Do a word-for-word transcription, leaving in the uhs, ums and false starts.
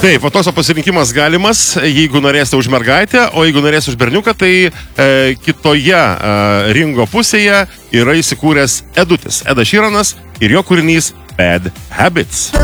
Taip, o toks pasirinkimas galimas, jeigu norėsite už mergaitę, o jeigu norėsite už berniuką, tai e, kitoje e, ringo pusėje yra įsikūręs Edutis, Edas Šyranas ir jo kūrinys Bad Habits.